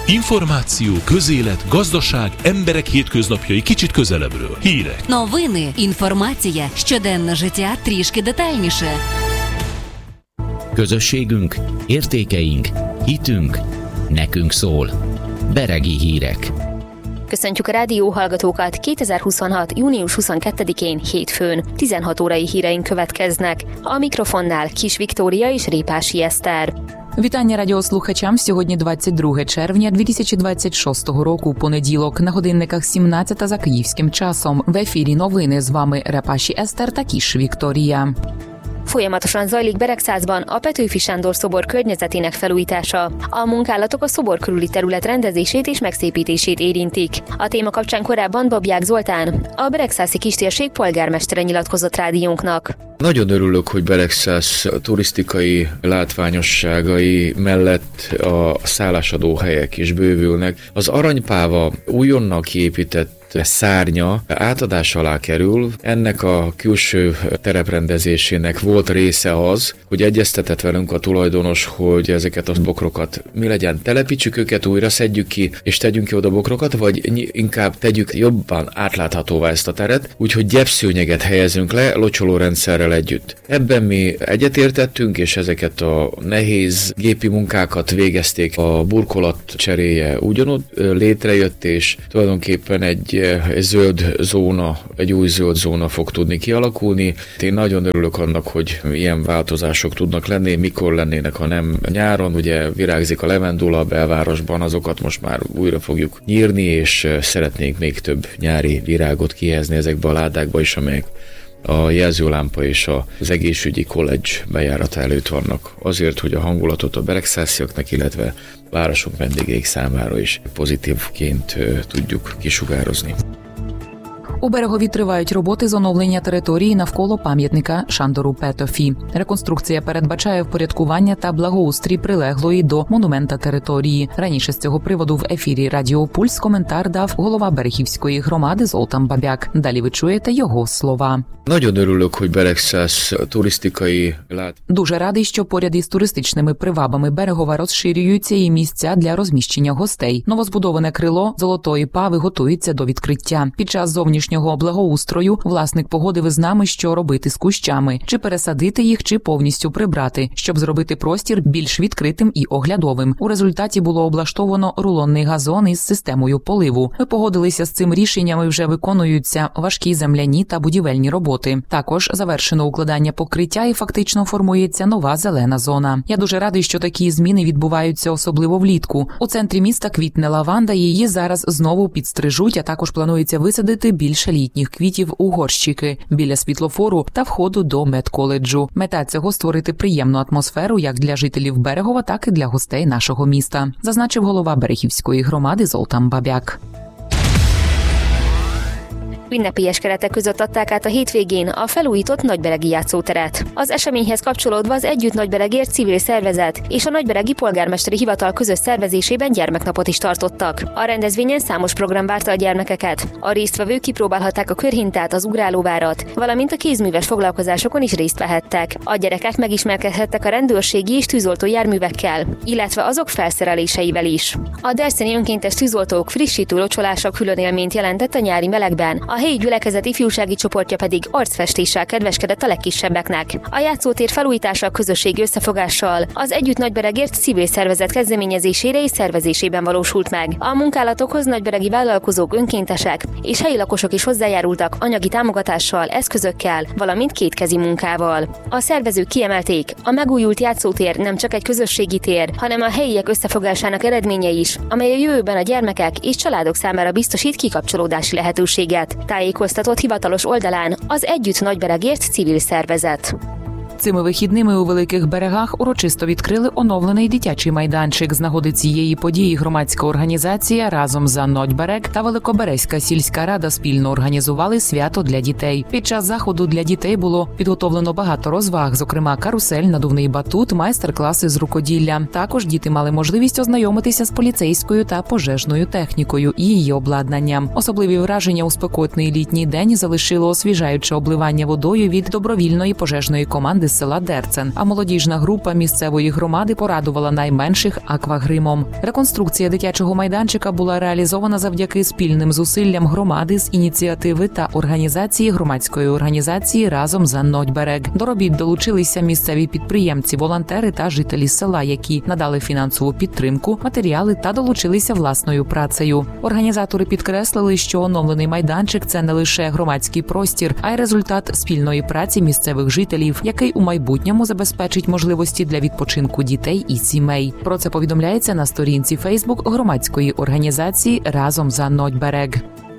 Інформацію, közélet, gazdaság, emberek hétköznapjai kicsit közelebbről. Hírek. Новини, інформація, щоденне життя трішки детальніше. Közösségünk, értékeink, hitünk, nekünk szól. Beregi hírek. Köszöntjük a rádióhallgatókat 2026. június 22-én hétfőn. 16 órai híreink következnek. A mikrofonnál Kis Viktória és Répási Eszter. Вітання радіослухачам. Сьогодні 22 червня 2026 року, понеділок. На годинниках 17 за київським часом. В ефірі новини. З вами Репаші Eszter та Kis Viktória. Folyamatosan zajlik Beregszázban a Petőfi Sándor szobor környezetének felújítása. A munkálatok a szobor körüli terület rendezését és megszépítését érintik. A téma kapcsán korábban Babják Zoltán, a beregszászi kistérség polgármestere nyilatkozott rádiónknak. Nagyon örülök, hogy Beregszász turisztikai látványosságai mellett a szállásadó helyek is bővülnek. Az Aranypáva újonnan kiépített szárnya átadás alá kerül. Ennek a külső tereprendezésének volt része az, hogy egyeztetett velünk a tulajdonos, hogy ezeket a bokrokat mi legyen, telepítsük őket, újra szedjük ki, és tegyünk ki oda bokrokat, vagy inkább tegyük jobban átláthatóvá ezt a teret, úgyhogy gyepszőnyeget helyezünk le locsolórendszerrel együtt. Ebben mi egyetértettünk, és ezeket a nehéz gépi munkákat végezték. A burkolat cseréje ugyanott létrejött, és tulajdonképpen egy zöld zóna, egy új zöld zóna fog tudni kialakulni. Én nagyon örülök annak, hogy ilyen változások tudnak lenni, mikor lennének, ha nem nyáron. Ugye virágzik a levendula a belvárosban, azokat most már újra fogjuk nyírni, és szeretnénk még több nyári virágot kihelyezni ezekbe a ládákba is, amelyek a jelzőlámpa és az egészségügyi college bejárata előtt vannak. Azért, hogy a hangulatot a beregszásziaknak, illetve városunk vendégeik számára is pozitívként tudjuk kisugározni. У Берегові тривають роботи з оновлення території навколо пам'ятника Шандору Петофі. Реконструкція передбачає впорядкування та благоустрій прилеглої до монумента території. Раніше з цього приводу в ефірі Радіо Пульс коментар дав голова Берегівської громади Золтан Бабяк. Далі ви чуєте його слова. Nagyon örülök, hogy Beregszász turisztikai Дуже радий, що поряд із туристичними привабами Берегова розширюються і місця для розміщення гостей. Новозбудоване крило Золотої Пави готується до відкриття. Під час зовнішнього благоустрою власник погодив із нами, що робити з кущами, чи пересадити їх, чи повністю прибрати, щоб зробити простір більш відкритим і оглядовим. У результаті було облаштовано рулонний газон із системою поливу. Ми погодилися з цим рішенням і вже виконуються важкі земляні та будівельні роботи. Також завершено укладання покриття і фактично формується нова зелена зона. Я дуже радий, що такі зміни відбуваються особливо влітку. У центрі міста квітне лаванда, її зараз знову підстрижуть, а також планується висадити більше літніх квітів у горщики біля світлофору та входу до медколеджу. Мета цього – створити приємну атмосферу як для жителів Берегова, так і для гостей нашого міста, зазначив голова Берегівської громади Золтан Бабяк. Ünnepélyes keretek között adták át a hétvégén a felújított Nagyberegi játszóteret. Az eseményhez kapcsolódva az Együtt Nagyberegért civil szervezet és a Nagyberegi Polgármesteri Hivatal közös szervezésében gyermeknapot is tartottak. A rendezvényen számos program várta a gyermekeket. A résztvevők kipróbálhatták a körhintát, az ugrálóvárat, valamint a kézműves foglalkozásokon is részt vehettek. A gyerekek megismerkedhettek a rendőrségi és tűzoltó járművekkel, illetve azok felszereléseivel is. A derszeni önkéntes tűzoltók frissítő locsolása külön élményt jelentett a nyári melegben, a helyi gyülekezet ifjúsági csoportja pedig arcfestéssel kedveskedett a legkisebbeknek. A játszótér felújítása a közösségi összefogással az Együtt Nagyberegért civil szervezet kezdeményezésére és szervezésében valósult meg. A munkálatokhoz nagyberegi vállalkozók, önkéntesek és helyi lakosok is hozzájárultak anyagi támogatással, eszközökkel, valamint kétkezi munkával. A szervezők kiemelték, a megújult játszótér nem csak egy közösségi tér, hanem a helyiek összefogásának eredménye is, amely a jövőben a gyermekek és családok számára biztosít kikapcsolódási lehetőséget. Tájékoztatott hivatalos oldalán az Együtt Nagyberegért civil szervezet. Цими вихідними у Великих Берегах урочисто відкрили оновлений дитячий майданчик. З нагоди цієї події громадська організація «Разом за Нодьберег» та Великоберезька сільська рада спільно організували свято для дітей. Під час заходу для дітей було підготовлено багато розваг, зокрема карусель, надувний батут, майстер-класи з рукоділля. Також діти мали можливість ознайомитися з поліцейською та пожежною технікою і її обладнанням. Особливі враження у спекотний літній день залишило освіжаюче обливання водою від добровільної пожежної команди з села Дерцен, а молодіжна група місцевої громади порадувала найменших аквагримом. Реконструкція дитячого майданчика була реалізована завдяки спільним зусиллям громади з ініціативи та організації громадської організації «Разом за Нойберег». До робіт долучилися місцеві підприємці, волонтери та жителі села, які надали фінансову підтримку, матеріали та долучилися власною працею. Організатори підкреслили, що оновлений майданчик – це не лише громадський простір, а й результат спільної праці місцевих жителів, який у майбутньому забезпечить можливості для відпочинку дітей і сімей. Про це повідомляється на сторінці Фейсбук громадської організації «Разом за Нойберег».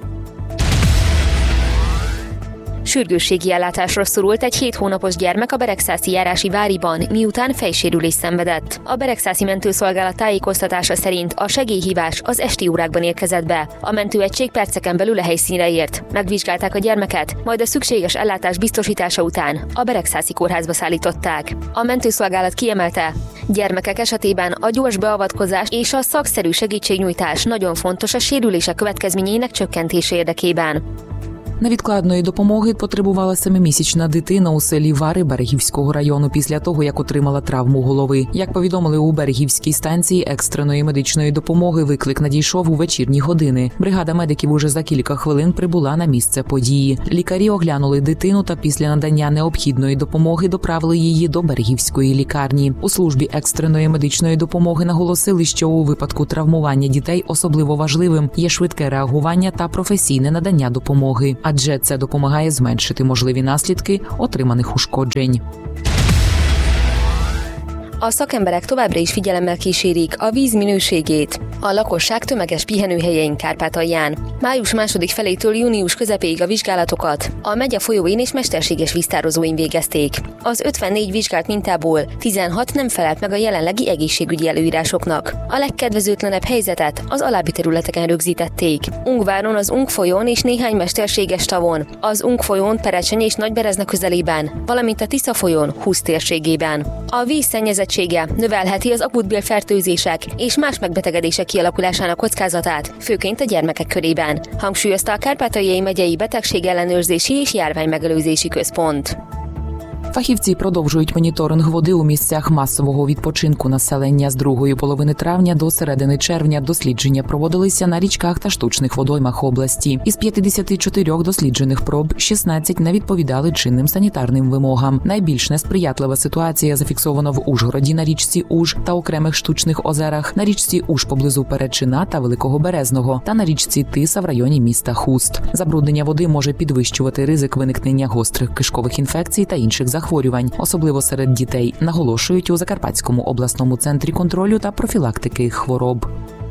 Sürgősségi ellátásra szorult egy 7 hónapos gyermek a Beregszászi járási váriban, miután fejsérülést szenvedett. A Beregszászi mentőszolgálat tájékoztatása szerint a segélyhívás az esti órákban érkezett be. A mentőegység perceken belül a helyszínre ért. Megvizsgálták a gyermeket, majd a szükséges ellátás biztosítása után a Beregszászi kórházba szállították. A mentőszolgálat kiemelte, gyermekek esetében a gyors beavatkozás és a szakszerű segítségnyújtás nagyon fontos a sérülések következményeinek csökkentése érdekében. Невідкладної допомоги потребувала 7-місячна дитина у селі Вари Берегівського району після того, як отримала травму голови. Як повідомили у Берегівській станції екстреної медичної допомоги, виклик надійшов у вечірні години. Бригада медиків уже за кілька хвилин прибула на місце події. Лікарі оглянули дитину та після надання необхідної допомоги доправили її до Берегівської лікарні. У службі екстреної медичної допомоги наголосили, що у випадку травмування дітей особливо важливим є швидке реагування та професійне надання допомоги. Адже це допомагає зменшити можливі наслідки отриманих ушкоджень. A szakemberek továbbra is figyelemmel kísérik a víz minőségét a lakosság tömeges pihenőhelyein Kárpátalján. Május második felétől június közepéig a vizsgálatokat a megye folyóin és mesterséges víztározóin végezték. Az 54 vizsgált mintából 16 nem felelt meg a jelenlegi egészségügyi előírásoknak. A legkedvezőtlenebb helyzetet az alábbi területeken rögzítették. Ungváron, az Ung folyón és néhány mesterséges tavon, az Ung folyón, Perecseny és Nagyberezne közelében, valamint a Tisza folyón, Husz térségében. A víz szennyezettsége növelheti az akutbélfertőzések és más megbetegedések kialakulásának kockázatát, főként a gyermekek körében, hangsúlyozta a Kárpátaljai megyei betegségellenőrzési és járványmegelőzési központ. Фахівці продовжують моніторинг води у місцях масового відпочинку населення. З другої половини травня до середини червня дослідження проводилися на річках та штучних водоймах області. Із 54 досліджених проб 16 не відповідали чинним санітарним вимогам. Найбільш несприятлива ситуація зафіксована в Ужгороді на річці Уж та окремих штучних озерах, на річці Уж поблизу Перечина та Великого Березного та на річці Тиса в районі міста Хуст. Забруднення води може підвищувати ризик виникнення гострих кишкових інфекцій та інших захворювань, особливо серед дітей, наголошують у Закарпатському обласному центрі контролю та профілактики хвороб.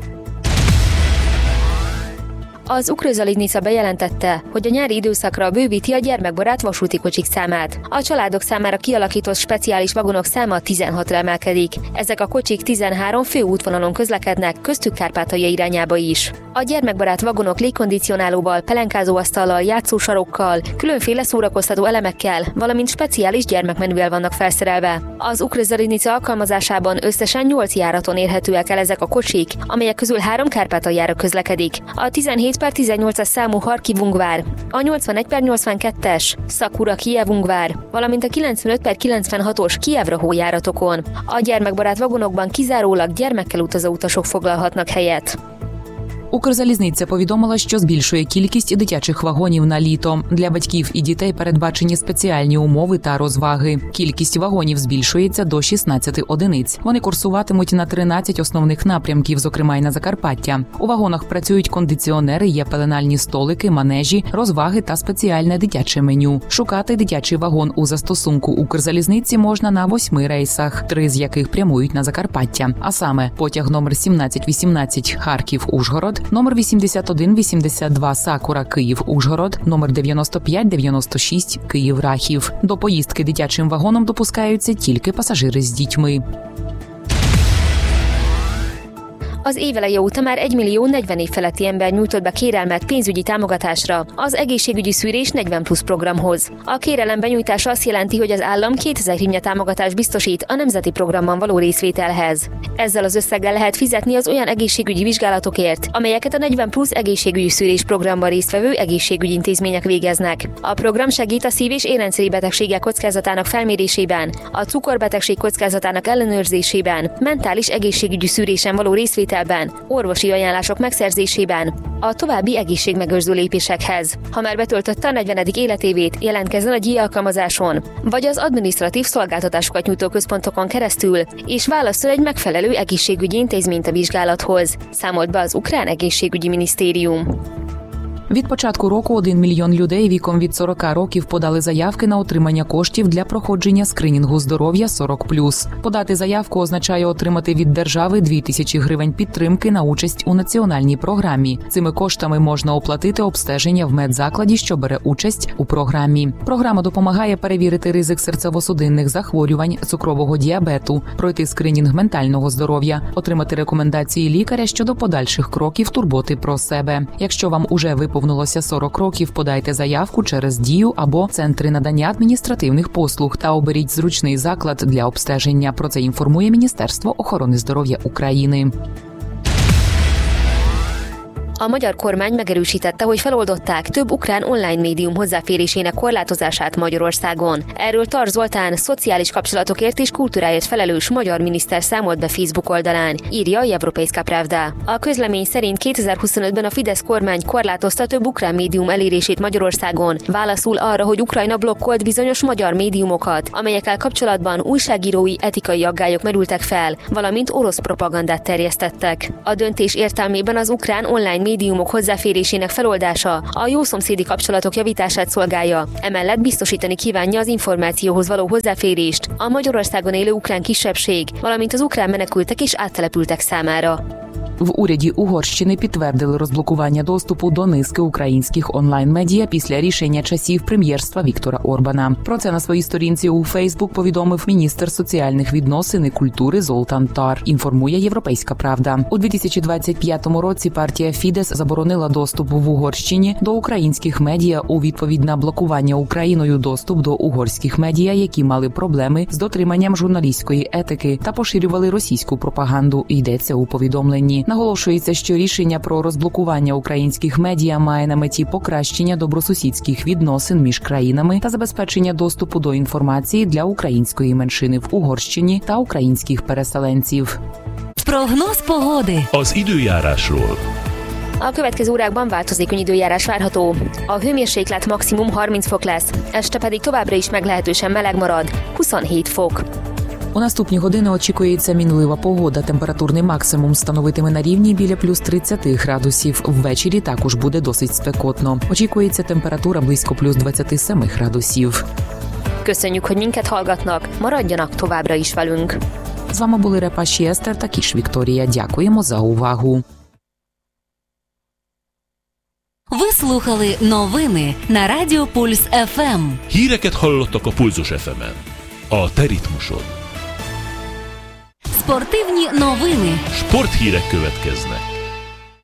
Az Ukrzaliznica bejelentette, hogy a nyári időszakra bővíti a gyermekbarát vasúti kocsik számát. A családok számára kialakított speciális vagonok száma 16-ra emelkedik. Ezek a kocsik 13 fő útvonalon közlekednek, köztük Kárpátalja irányába is. A gyermekbarát vagonok légkondicionálóval, pelenkázóasztallal, játszósarokkal, különféle szórakoztató elemekkel, valamint speciális gyermekmenüvel vannak felszerelve. Az Ukrzaliznica alkalmazásában összesen 8 járaton érhetőek el ezek a kocsik, amelyek közül 3 Kárpátaljára közlekedik. A 17/18-as számú Harkivungvár, a 81/82-es Szakura-Kijevungvár, valamint a 95/96-os Kijevrahó járatokon. A gyermekbarát vagonokban kizárólag gyermekkel utazó utasok foglalhatnak helyet. Укрзалізниця повідомила, що збільшує кількість дитячих вагонів на літо. Для батьків і дітей передбачені спеціальні умови та розваги. Кількість вагонів збільшується до 16 одиниць. Вони курсуватимуть на 13 основних напрямків, зокрема й на Закарпаття. У вагонах працюють кондиціонери, є пеленальні столики, манежі, розваги та спеціальне дитяче меню. Шукати дитячий вагон у застосунку Укрзалізниці можна на 8 рейсах, 3 з яких прямують на Закарпаття. А саме потяг номер 1718 Харків-Ужгород, номер 8182 Сакура Київ-Ужгород, номер 9596 Київ-Рахів. До поїздки дитячим вагоном допускаються тільки пасажири з дітьми. Az év eleje óta már 1 millió 40 év feletti ember nyújtott be kérelmet pénzügyi támogatásra az egészségügyi szűrés 40 plusz programhoz. A kérelem benyújtása azt jelenti, hogy az állam 2000 hrivnya támogatást biztosít a nemzeti programban való részvételhez. Ezzel az összeggel lehet fizetni az olyan egészségügyi vizsgálatokért, amelyeket a 40 plusz egészségügyi szűrés programban résztvevő egészségügyi intézmények végeznek. A program segít a szív- és érrendszeri betegségek kockázatának felmérésében, a cukorbetegség kockázatának ellenőrzésében, mentális egészségügyi szűrésen való részvételben, orvosi ajánlások megszerzésében, a további egészségmegőrző lépésekhez. Ha már betöltötte a 40. életévét, jelentkezzen a GI alkalmazáson, vagy az adminisztratív szolgáltatásokat nyújtó központokon keresztül, és válasszon egy megfelelő egészségügyi intézményt a vizsgálathoz, számolt be az ukrán egészségügyi minisztérium. Від початку року 1 мільйон людей віком від 40 років подали заявки на отримання коштів для проходження скринінгу здоров'я 40+. Подати заявку означає отримати від держави 2000 гривень підтримки на участь у національній програмі. Цими коштами можна оплатити обстеження в медзакладі, що бере участь у програмі. Програма допомагає перевірити ризик серцево-судинних захворювань, цукрового діабету, пройти скринінг ментального здоров'я, отримати рекомендації лікаря щодо подальших кроків турботи про себе. Якщо вам уже виповнилося 40 років, подайте заявку через Дію або центри надання адміністративних послуг та оберіть зручний заклад для обстеження. Про це інформує Міністерство охорони здоров'я України. A magyar kormány megerősítette, hogy feloldották több ukrán online médium hozzáférésének korlátozását Magyarországon. Erről Tar Zoltán, szociális kapcsolatokért és kultúráért felelős magyar miniszter számolt be Facebook oldalán, írja a Европейска Правда. A közlemény szerint 2025-ben a Fidesz kormány korlátozta több ukrán médium elérését Magyarországon, válaszul arra, hogy Ukrajna blokkolt bizonyos magyar médiumokat, amelyekkel kapcsolatban újságírói etikai aggályok merültek fel, valamint orosz propagandát terjesztettek. A döntés értelmében az ukrán online médiumok hozzáférésének feloldása a jószomszédi kapcsolatok javítását szolgálja, emellett biztosítani kívánja az információhoz való hozzáférést a Magyarországon élő ukrán kisebbség, valamint az ukrán menekültek és áttelepültek számára. В уряді Угорщини підтвердили розблокування доступу до низки українських онлайн-медіа після рішення часів прем'єрства Віктора Орбана. Про це на своїй сторінці у Фейсбук повідомив міністр соціальних відносин і культури Золтан Тар, інформує Європейська Правда. У 2025 році партія Фідес заборонила доступ в Угорщині до українських медіа у відповідь на блокування Україною доступ до угорських медіа, які мали проблеми з дотриманням журналістської етики та поширювали російську пропаганду, йдеться у повідомленні. Наголошується, що рішення про розблокування українських медіа має на меті покращення добросусідських відносин між країнами та забезпечення доступу до інформації для української меншини в Угорщині та українських переселенців. Прогноz pogody. Az időjárásról. A következő órákban változékony időjárás várható. A hőmérséklet maximum 30 fok lesz, este pedig továbbra is meglehetősen meleg marad, 27 fok. У наступні години очікується мінлива погода. Температурний максимум становитиме на рівні біля плюс 30 градусів. Ввечері також буде досить спекотно. Очікується температура близько плюс 27 градусів. Köszönjük, hogy minket hallgatnak, maradjanak továbbra is velünk. З вами були Репаші Естер та Кіш Вікторія. Дякуємо за увагу. Ви слухали новини на Радіо Пульс ФМ. Híreket hallottak a Pulzus FM-en. A te ritmusod. Спортивні новини. Sporthírek következnek.